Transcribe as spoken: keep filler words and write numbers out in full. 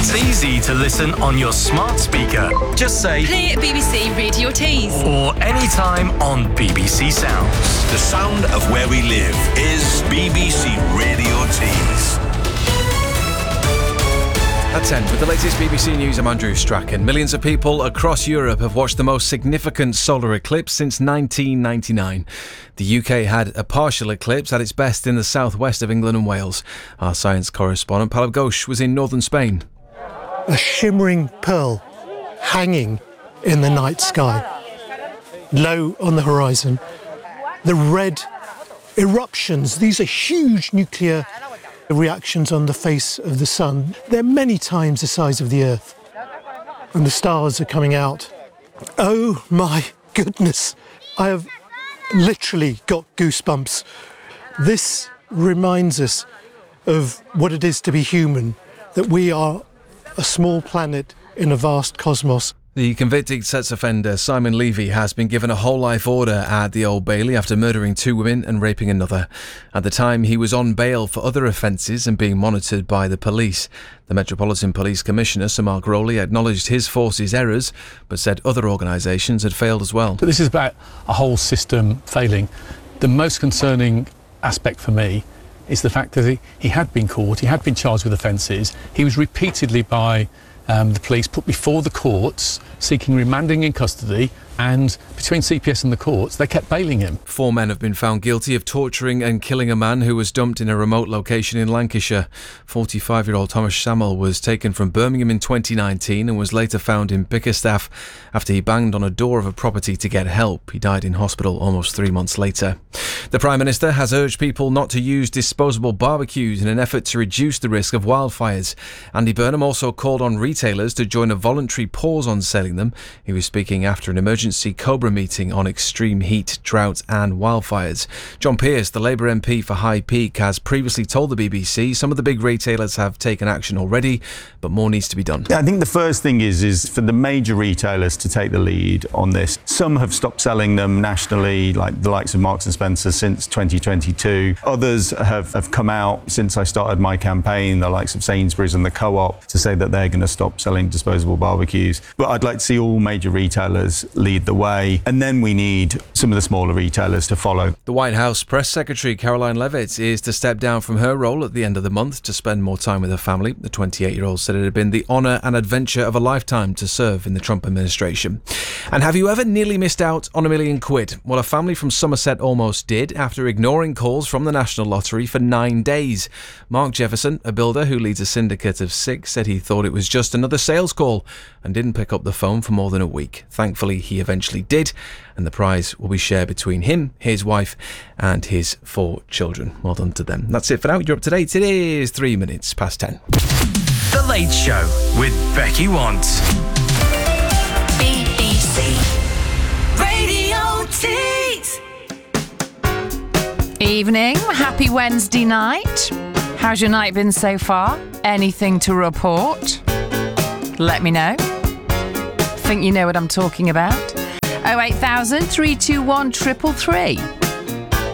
It's easy to listen on your smart speaker. Just say play at B B C Radio Tees. Or anytime on B B C Sounds. The sound of where we live is B B C Radio Tees. At ten, with the latest B B C News, I'm Andrew Strachan. Millions of people across Europe have watched the most significant solar eclipse since nineteen ninety-nine. The U K had a partial eclipse at its best in the southwest of England and Wales. Our science correspondent, Pallav Ghosh, was in northern Spain. A shimmering pearl hanging in the night sky. Low on the horizon, the red eruptions. These are huge nuclear reactions on the face of the sun. They're many times the size of the Earth. And the stars are coming out. Oh my goodness. I have literally got goosebumps. This reminds us of what it is to be human, that we are a small planet in a vast cosmos. The convicted sex offender Simon Levy has been given a whole life order at the Old Bailey after murdering two women and raping another. At the time, he was on bail for other offences and being monitored by the police. The Metropolitan Police Commissioner, Sir Mark Rowley, acknowledged his force's errors, but said other organisations had failed as well. But this is about a whole system failing. The most concerning aspect for me is the fact that he, he had been caught, he had been charged with offences, he was repeatedly by Um, the police put before the courts seeking remanding in custody, and between C P S and the courts they kept bailing him. Four men have been found guilty of torturing and killing a man who was dumped in a remote location in Lancashire. forty-five-year-old Thomas Schammel was taken from Birmingham in twenty nineteen and was later found in Bickerstaff after he banged on a door of a property to get help. He died in hospital almost three months later. The Prime Minister has urged people not to use disposable barbecues in an effort to reduce the risk of wildfires. Andy Burnham also called on retailers to join a voluntary pause on selling them. He was speaking after an emergency Cobra meeting on extreme heat, drought and wildfires. John Pearce, the Labour M P for High Peak, has previously told the B B C some of the big retailers have taken action already, but more needs to be done. I think the first thing is is for the major retailers to take the lead on this. Some have stopped selling them nationally, like the likes of Marks and Spencer, since twenty twenty-two. Others have, have come out since I started my campaign, the likes of Sainsbury's and the Co-op, to say that they're going to stop selling disposable barbecues. But I'd like to see all major retailers lead the way, and then we need some of the smaller retailers to follow. The White House Press Secretary Caroline Leavitt is to step down from her role at the end of the month to spend more time with her family. The twenty-eight-year-old said it had been the honour and adventure of a lifetime to serve in the Trump administration. And have you ever nearly missed out on a million quid? Well, a family from Somerset almost did after ignoring calls from the National Lottery for nine days. Mark Jefferson, a builder who leads a syndicate of six, said he thought it was just another sales call and didn't pick up the phone for more than a week. Thankfully, he eventually did, and the prize will be shared between him, his wife and his four children. Well done to them. That's it for now. You're up to date. It is three minutes past ten. The Late Show with Becky Want. B B C Radio Tees. Evening, happy Wednesday night. How's your night been so far? Anything to report? Let me know. Think you know what I'm talking about? oh eight thousand, three two one, triple three.